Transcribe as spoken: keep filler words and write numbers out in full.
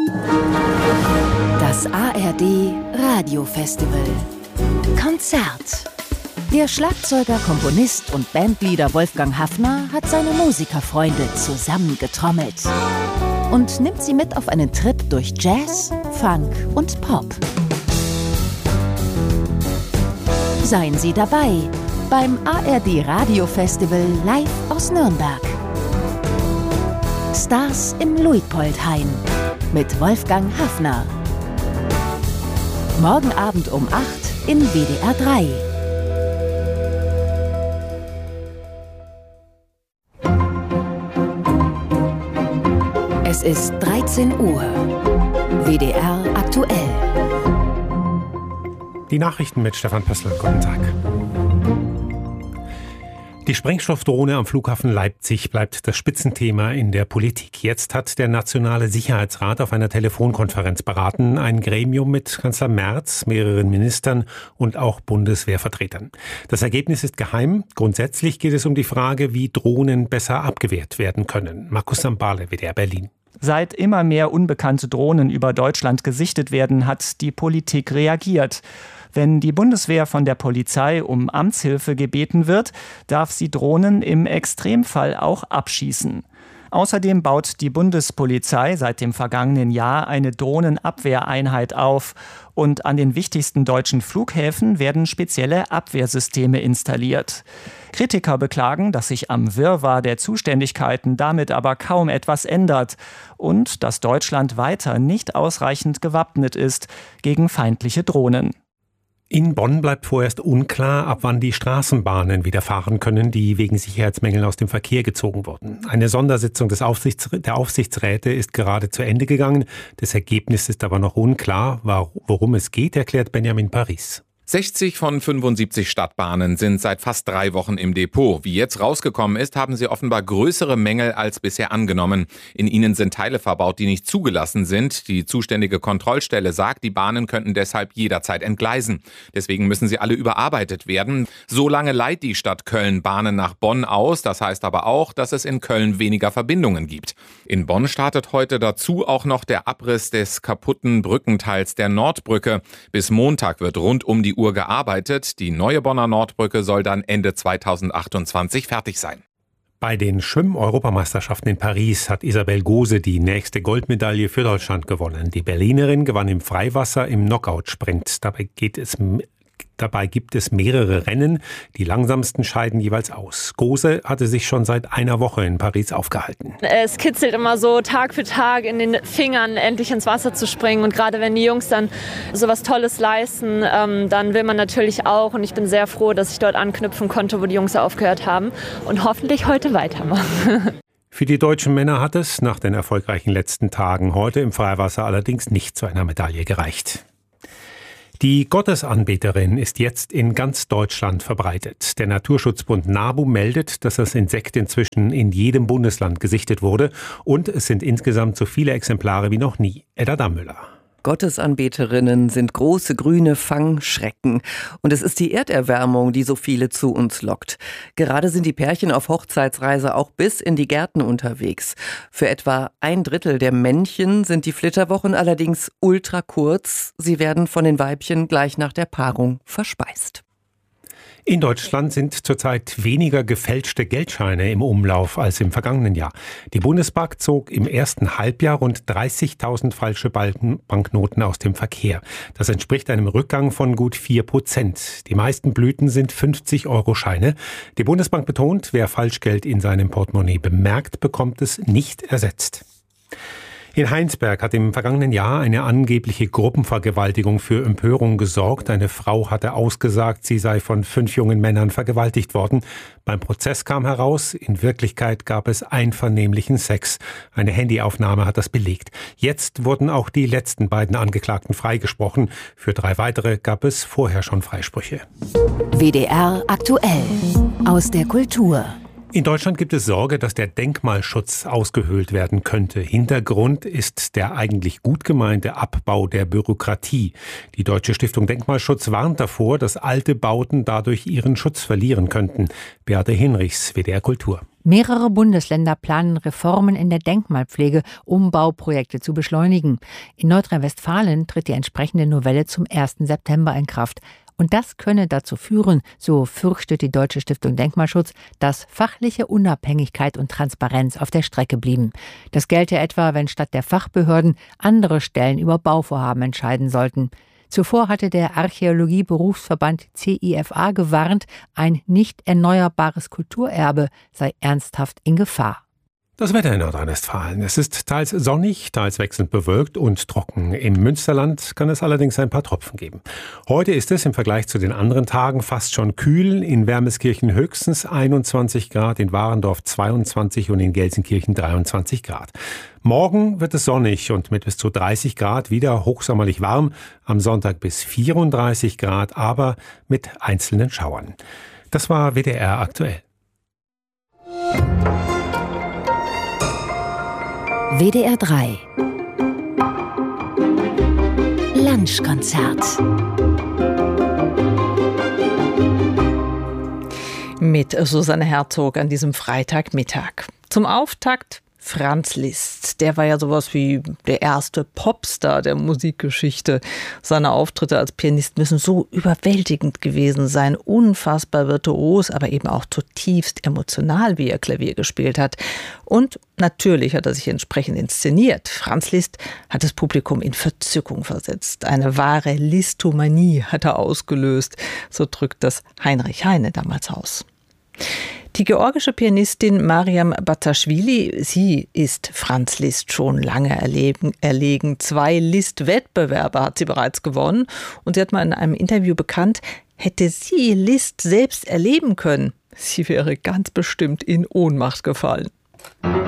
Das A R D Radiofestival Konzert. Der Schlagzeuger, Komponist und Bandleader Wolfgang Haffner hat seine Musikerfreunde zusammengetrommelt und nimmt sie mit auf einen Trip durch Jazz, Funk und Pop. Seien Sie dabei beim A R D Radiofestival live aus Nürnberg. Stars im Luitpoldhain mit Wolfgang Haffner. Morgen Abend um acht in W D R drei. Es ist dreizehn Uhr. W D R aktuell. Die Nachrichten mit Stefan Pössl. Guten Tag. Die Sprengstoffdrohne am Flughafen Leipzig bleibt das Spitzenthema in der Politik. Jetzt hat der Nationale Sicherheitsrat auf einer Telefonkonferenz beraten, ein Gremium mit Kanzler Merz, mehreren Ministern und auch Bundeswehrvertretern. Das Ergebnis ist geheim. Grundsätzlich geht es um die Frage, wie Drohnen besser abgewehrt werden können. Markus Sambale, W D R Berlin. Seit immer mehr unbekannte Drohnen über Deutschland gesichtet werden, hat die Politik reagiert. Wenn die Bundeswehr von der Polizei um Amtshilfe gebeten wird, darf sie Drohnen im Extremfall auch abschießen. Außerdem baut die Bundespolizei seit dem vergangenen Jahr eine Drohnenabwehreinheit auf. Und an den wichtigsten deutschen Flughäfen werden spezielle Abwehrsysteme installiert. Kritiker beklagen, dass sich am Wirrwarr der Zuständigkeiten damit aber kaum etwas ändert und dass Deutschland weiter nicht ausreichend gewappnet ist gegen feindliche Drohnen. In Bonn bleibt vorerst unklar, ab wann die Straßenbahnen wieder fahren können, die wegen Sicherheitsmängeln aus dem Verkehr gezogen wurden. Eine Sondersitzung des Aufsichts, der Aufsichtsräte ist gerade zu Ende gegangen. Das Ergebnis ist aber noch unklar. Worum es geht, erklärt Benjamin Paris. sechzig von fünfundsiebzig Stadtbahnen sind seit fast drei Wochen im Depot. Wie jetzt rausgekommen ist, haben sie offenbar größere Mängel als bisher angenommen. In ihnen sind Teile verbaut, die nicht zugelassen sind. Die zuständige Kontrollstelle sagt, die Bahnen könnten deshalb jederzeit entgleisen. Deswegen müssen sie alle überarbeitet werden. So lange leiht die Stadt Köln Bahnen nach Bonn aus. Das heißt aber auch, dass es in Köln weniger Verbindungen gibt. In Bonn startet heute dazu auch noch der Abriss des kaputten Brückenteils der Nordbrücke. Bis Montag wird rund um die Uhr gearbeitet. Die neue Bonner Nordbrücke soll dann Ende zweitausendachtundzwanzig fertig sein. Bei den Schwimm-Europameisterschaften in Paris hat Isabel Gose die nächste Goldmedaille für Deutschland gewonnen. Die Berlinerin gewann im Freiwasser im Knockout-Sprint. Dabei geht es Dabei gibt es mehrere Rennen. Die langsamsten scheiden jeweils aus. Gose hatte sich schon seit einer Woche in Paris aufgehalten. Es kitzelt immer so Tag für Tag in den Fingern, endlich ins Wasser zu springen. Und gerade wenn die Jungs dann so was Tolles leisten, ähm, dann will man natürlich auch. Und ich bin sehr froh, dass ich dort anknüpfen konnte, wo die Jungs aufgehört haben. Und hoffentlich heute weitermachen. Für die deutschen Männer hat es nach den erfolgreichen letzten Tagen heute im Freiwasser allerdings nicht zu einer Medaille gereicht. Die Gottesanbeterin ist jetzt in ganz Deutschland verbreitet. Der Naturschutzbund NABU meldet, dass das Insekt inzwischen in jedem Bundesland gesichtet wurde und es sind insgesamt so viele Exemplare wie noch nie. Edda Dammüller. Gottesanbeterinnen sind große grüne Fangschrecken. Und es ist die Erderwärmung, die so viele zu uns lockt. Gerade sind die Pärchen auf Hochzeitsreise auch bis in die Gärten unterwegs. Für etwa ein Drittel der Männchen sind die Flitterwochen allerdings ultra kurz. Sie werden von den Weibchen gleich nach der Paarung verspeist. In Deutschland sind zurzeit weniger gefälschte Geldscheine im Umlauf als im vergangenen Jahr. Die Bundesbank zog im ersten Halbjahr rund dreißigtausend falsche Banknoten aus dem Verkehr. Das entspricht einem Rückgang von gut vier Prozent. Die meisten Blüten sind fünfzig-Euro-Scheine. Die Bundesbank betont, wer Falschgeld in seinem Portemonnaie bemerkt, bekommt es nicht ersetzt. In Heinsberg hat im vergangenen Jahr eine angebliche Gruppenvergewaltigung für Empörung gesorgt. Eine Frau hatte ausgesagt, sie sei von fünf jungen Männern vergewaltigt worden. Beim Prozess kam heraus, in Wirklichkeit gab es einvernehmlichen Sex. Eine Handyaufnahme hat das belegt. Jetzt wurden auch die letzten beiden Angeklagten freigesprochen. Für drei weitere gab es vorher schon Freisprüche. W D R aktuell aus der Kultur. In Deutschland gibt es Sorge, dass der Denkmalschutz ausgehöhlt werden könnte. Hintergrund ist der eigentlich gut gemeinte Abbau der Bürokratie. Die Deutsche Stiftung Denkmalschutz warnt davor, dass alte Bauten dadurch ihren Schutz verlieren könnten. Beate Hinrichs, W D R Kultur. Mehrere Bundesländer planen Reformen in der Denkmalpflege, um Bauprojekte zu beschleunigen. In Nordrhein-Westfalen tritt die entsprechende Novelle zum ersten September in Kraft. Und das könne dazu führen, so fürchtet die Deutsche Stiftung Denkmalschutz, dass fachliche Unabhängigkeit und Transparenz auf der Strecke blieben. Das gelte etwa, wenn statt der Fachbehörden andere Stellen über Bauvorhaben entscheiden sollten. Zuvor hatte der Archäologie-Berufsverband C I F A gewarnt, ein nicht erneuerbares Kulturerbe sei ernsthaft in Gefahr. Das Wetter in Nordrhein-Westfalen. Es ist teils sonnig, teils wechselnd bewölkt und trocken. Im Münsterland kann es allerdings ein paar Tropfen geben. Heute ist es im Vergleich zu den anderen Tagen fast schon kühl. In Wermeskirchen höchstens einundzwanzig Grad, in Warendorf zweiundzwanzig und in Gelsenkirchen dreiundzwanzig Grad. Morgen wird es sonnig und mit bis zu dreißig Grad wieder hochsommerlich warm. Am Sonntag bis vierunddreißig Grad, aber mit einzelnen Schauern. Das war W D R aktuell. W D R drei Lunchkonzert mit Susanne Herzog an diesem Freitagmittag. Zum Auftakt Franz Liszt. Der war ja sowas wie der erste Popstar der Musikgeschichte. Seine Auftritte als Pianist müssen so überwältigend gewesen sein, unfassbar virtuos, aber eben auch zutiefst emotional, wie er Klavier gespielt hat. Und natürlich hat er sich entsprechend inszeniert. Franz Liszt hat das Publikum in Verzückung versetzt. Eine wahre Listomanie hat er ausgelöst. So drückt das Heinrich Heine damals aus. Die georgische Pianistin Mariam Bataschvili, sie ist Franz Liszt schon lange erleben, erlegen. Zwei Liszt-Wettbewerbe hat sie bereits gewonnen. Und sie hat mal in einem Interview bekannt, hätte sie Liszt selbst erleben können, sie wäre ganz bestimmt in Ohnmacht gefallen.